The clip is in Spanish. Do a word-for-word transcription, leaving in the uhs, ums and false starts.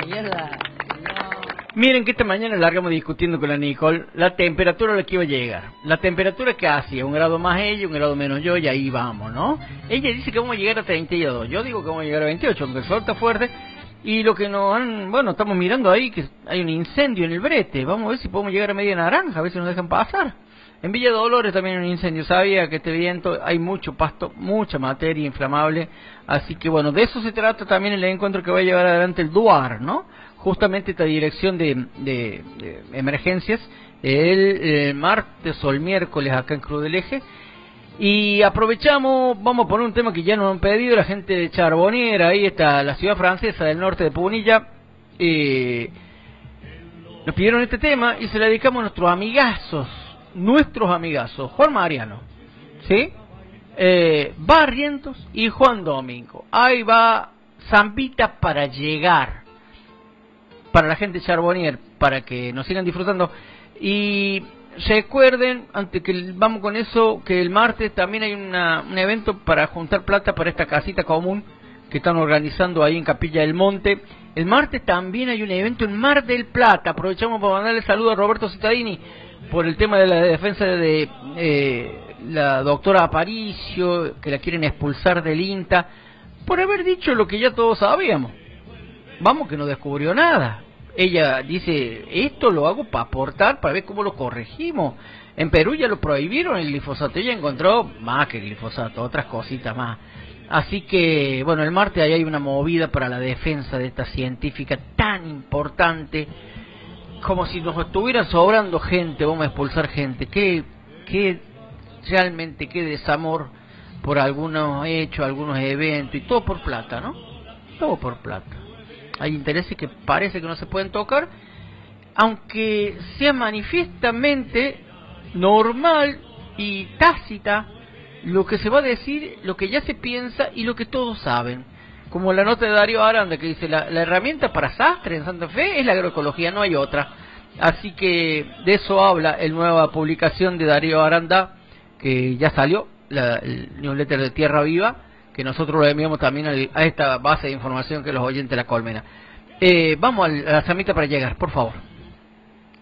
ayer la... Miren que esta mañana largamos discutiendo con la Nicole la temperatura a la que iba a llegar. La temperatura que hacía, un grado más ella, un grado menos yo, y ahí vamos, ¿no? Ella dice que vamos a llegar a treinta y dos, yo digo que vamos a llegar a veintiocho, aunque el sol está fuerte. Y lo que nos han, bueno, estamos mirando ahí que hay un incendio en el brete. Vamos a ver si podemos llegar a media naranja, a ver si nos dejan pasar. En Villa Dolores también hay un incendio. Sabía que este viento, hay mucho pasto, mucha materia inflamable. Así que bueno, de eso se trata también el encuentro que va a llevar adelante el DUAR, ¿no? Justamente esta dirección de, de, de emergencias, el, el martes o el miércoles acá en Cruz del Eje. Y aprovechamos, vamos a poner un tema que ya nos han pedido la gente de Charbonnier, ahí está la ciudad francesa del norte de Punilla. Eh, nos pidieron este tema y se lo dedicamos a nuestros amigazos, nuestros amigazos, Juan Mariano, ¿sí? Eh, Barrientos y Juan Domingo. Ahí va Zambita para llegar, para la gente de Charbonnier, para que nos sigan disfrutando. Y recuerden, antes que vamos con eso, que el martes también hay una, un evento para juntar plata para esta casita común que están organizando ahí en Capilla del Monte. El martes también hay un evento en Mar del Plata. Aprovechamos para mandarle saludo a Roberto Cittadini por el tema de la defensa de eh, la doctora Aparicio, que la quieren expulsar del INTA, por haber dicho lo que ya todos sabíamos. Vamos, que no descubrió nada. Ella dice, esto lo hago para aportar, para ver cómo lo corregimos. En Perú ya lo prohibieron el glifosato. Ella encontró más que glifosato, otras cositas más. Así que, bueno, el martes ahí hay una movida para la defensa de esta científica tan importante. Como si nos estuvieran sobrando gente, vamos a expulsar gente. Qué, qué, realmente, qué desamor por algunos hechos, algunos eventos, y todo por plata, ¿no? Todo por plata. Hay intereses que parece que no se pueden tocar, aunque sea manifiestamente normal y tácita lo que se va a decir, lo que ya se piensa y lo que todos saben. Como la nota de Darío Aranda que dice, la, la herramienta para sastre en Santa Fe es la agroecología, no hay otra. Así que de eso habla el nueva publicación de Darío Aranda, que ya salió, la, el newsletter de Tierra Viva, que nosotros lo enviamos también a esta base de información que los oyentes de La Colmena. Eh, vamos a la Zambita para llegar, por favor.